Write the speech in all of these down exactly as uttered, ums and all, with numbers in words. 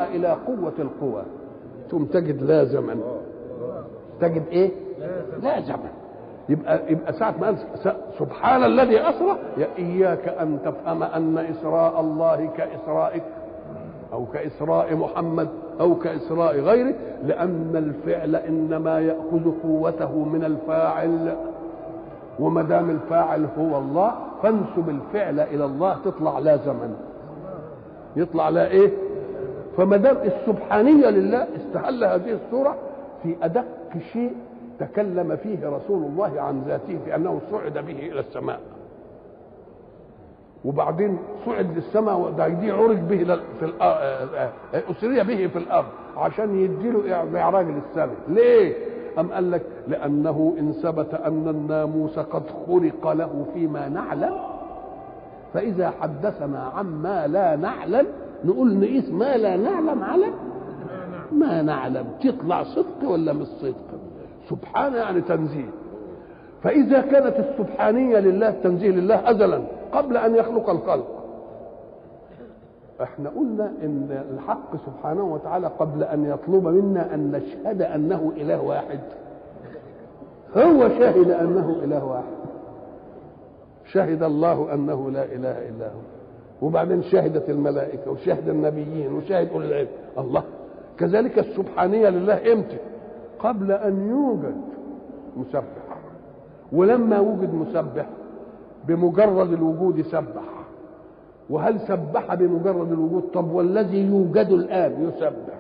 إلى قوة القوى ثم تجد لا زمن، تجد إيه؟ لا زمن. يبقى يبقى ساعة ما قال سبحان الذي أسرى، إياك أن تفهم أن إسراء الله كإسرائك أو كإسراء محمد أو كإسراء غيره، لأن الفعل إنما يأخذ قوته من الفاعل، وما دام الفاعل هو الله فانسب الفعل إلى الله تطلع لا زمن، يطلع لا إيه. فما دام السبحانية لله استهل هذه السورة في أدق شيء تكلم فيه رسول الله عن ذاته في أنه صعد به إلى السماء، وبعدين صعد للسماء ودي عرج به في الأرض، أسري به في الأرض عشان يديله معراج للسماء. ليه؟ أم قال لك لأنه إن ثبت أن الناموس قد خلق له فيما نعلم، فإذا حدثنا عما لا نعلم نقول نقيس ما لا نعلم على ما نعلم، تطلع صدق ولا مش صدق؟ سبحانه يعني تنزيه. فإذا كانت السبحانية لله تنزيه لله أزلا قبل أن يخلق الخلق، احنا قلنا ان الحق سبحانه وتعالى قبل ان يطلب منا ان نشهد انه اله واحد، هو شهد انه اله واحد، شهد الله انه لا اله الا هو، وبعدين شهدت الملائكه وشهد النبيين وشهد اولي العلم. الله كذلك السبحانيه لله امتى؟ قبل ان يوجد مسبح، ولما وجد مسبح بمجرد الوجود سبح. وهل سبح بمجرد الوجود؟ طب والذي يوجد الآن يسبح.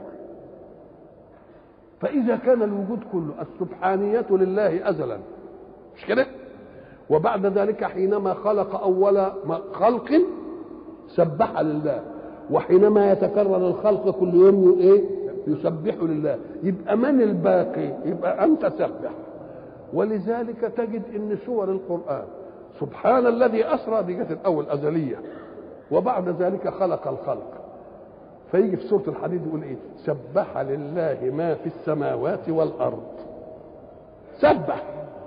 فإذا كان الوجود كله السبحانية لله أزلا، مش كده؟ وبعد ذلك حينما خلق أول خلق سبح لله، وحينما يتكرر الخلق كل يوم إيه؟ يسبح لله. يبقى من الباقي؟ يبقى أنت سبح. ولذلك تجد إن سور القرآن سبحان الذي أسرى دي جت الأول أزلية، وبعد ذلك خلق الخلق. فيجي في سورة الحديد يقول ايه؟ سبح لله ما في السماوات والارض، سبح.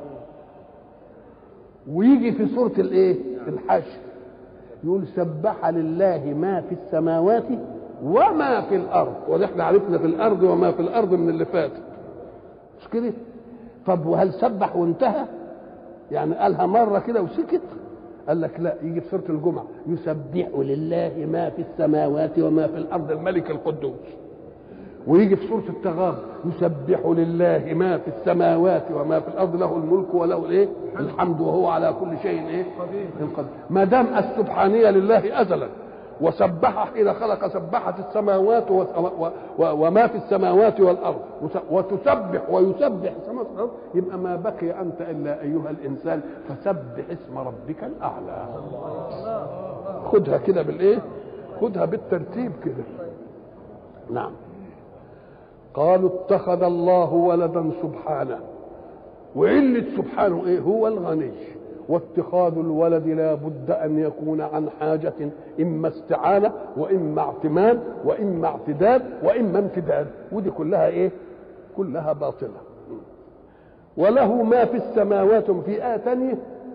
ويجي في سورة الايه؟ الحشر يقول سبح لله ما في السماوات وما في الارض، ونحن عرفنا في الارض وما في الارض من اللي فات، مش كده؟ طب وهل سبح وانتهى؟ يعني قالها مرة كده وسكت؟ قال لك لا، يجي في سورة الجمعة يسبح لله ما في السماوات وما في الأرض الملك القدوس. ويجي في سورة التغابن يسبح لله ما في السماوات وما في الأرض له الملك وله الايه؟ الحمد وهو على كل شيء ايه؟ قدير. ما دام السبحانية لله أزلا، وسبح حين خلق سبحت السماوات وما في السماوات والأرض، وتسبح ويسبح السماوات والأرض، يبقى ما بقي أنت إلا أيها الإنسان فسبح اسم ربك الأعلى. خدها كده بالإيه؟ خدها بالترتيب كده. نعم. قالوا اتخذ الله ولدا سبحانه، وعلة سبحانه إيه؟ هو الغني، واتخاذ الولد لا بد أن يكون عن حاجة، إما استعانة وإما اعتماد وإما اعتداد وإما امتداد، ودي كلها إيه؟ كلها باطلة. وله ما في السماوات، في آية تانية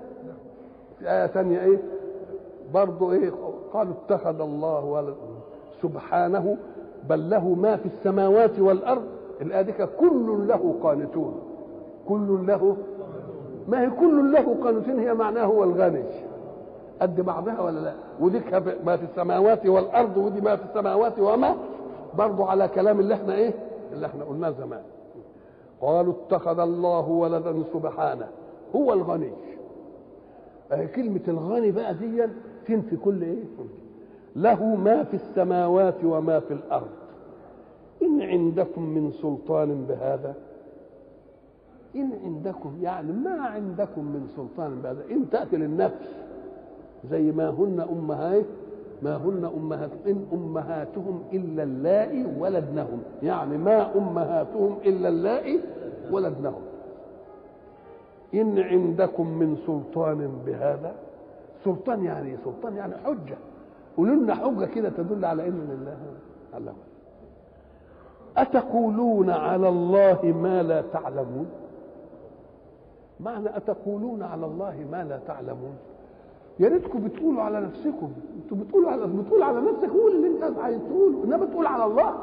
في آية تانية إيه؟ برضو إيه؟ قالوا اتخذ الله ولد سبحانه بل له ما في السماوات والأرض. الآية دي كل له قانتون، كل له، ما هي كل له قانتين، هي معناه هو الغني قد بعضها ولا لا؟ وديك ما في السماوات والارض، ودي ما في السماوات وما، برضه على كلام اللي احنا ايه؟ اللي احنا قلناه زمان. قالوا اتخذ الله ولدا سبحانه هو الغني. اه كلمة الغني بقى دي تنفي كل ايه؟ له ما في السماوات وما في الارض، ان عندكم من سلطان بهذا. إن عندكم يعني ما عندكم من سلطان بهذا، إن تأتي للنفس زي ما هن أمهات ما هن أمهات إن أمهاتهم إلا اللائي ولدنهم، يعني ما أمهاتهم إلا اللائي ولدنهم. إن عندكم من سلطان بهذا، سلطان يعني سلطان يعني حجة، قولوا لنا حجة كده تدل على إن الله الله. أتقولون على الله ما لا تعلمون. معنى أتقولون على الله ما لا تعلمون، يا ريتكم بتقولوا على نفسكم، انتوا بتقولوا على بتقول على نفسك، قول اللي انت عايز تقوله، انما بتقول على الله.